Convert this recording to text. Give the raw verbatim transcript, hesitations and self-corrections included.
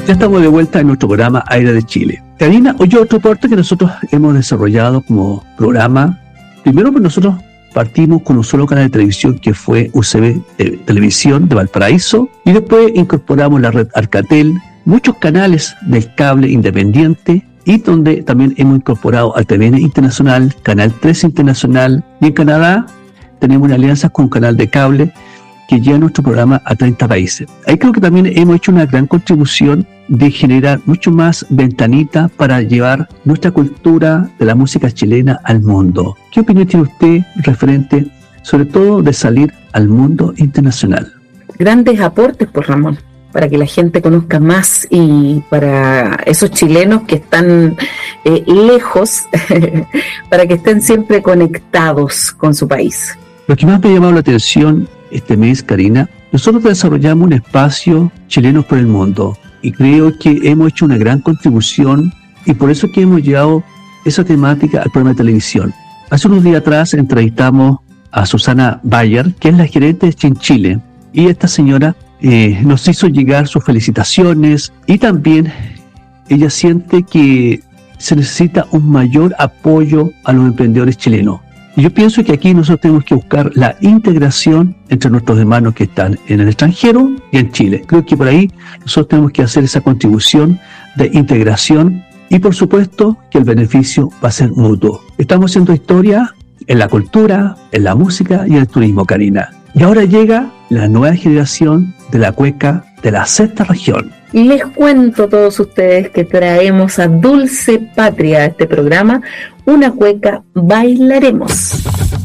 Ya estamos de vuelta en nuestro programa Aire de Chile. Karina, hoy otro aporte que nosotros hemos desarrollado como programa. Primero, pues nosotros partimos con un solo canal de televisión que fue U C B eh, Televisión de Valparaíso, y después incorporamos la red Alcatel, muchos canales del cable independiente, y donde también hemos incorporado a T V N Internacional, Canal tres Internacional, y en Canadá tenemos una alianza con un canal de cable que lleva nuestro programa a treinta países. Ahí creo que también hemos hecho una gran contribución de generar mucho más ventanita para llevar nuestra cultura de la música chilena al mundo. ¿Qué opinión tiene usted referente, sobre todo, de salir al mundo internacional? Grandes aportes, pues, Ramón, para que la gente conozca más y para esos chilenos que están eh, lejos, para que estén siempre conectados con su país. Lo que más me ha llamado la atención este mes, Karina, nosotros desarrollamos un espacio Chilenos por el Mundo, y creo que hemos hecho una gran contribución, y por eso que hemos llevado esa temática al programa de televisión. Hace unos días atrás entrevistamos a Susana Bayer, que es la gerente de Chinchile, y esta señora eh, nos hizo llegar sus felicitaciones, y también ella siente que se necesita un mayor apoyo a los emprendedores chilenos. Y yo pienso que aquí nosotros tenemos que buscar la integración entre nuestros hermanos que están en el extranjero y en Chile. Creo que por ahí nosotros tenemos que hacer esa contribución de integración, y por supuesto que el beneficio va a ser mutuo. Estamos haciendo historia en la cultura, en la música y en el turismo, Karina. Y ahora llega la nueva generación de la cueca de la sexta región. Y les cuento a todos ustedes que traemos a Dulce Patria a este programa, una cueca Bailaremos.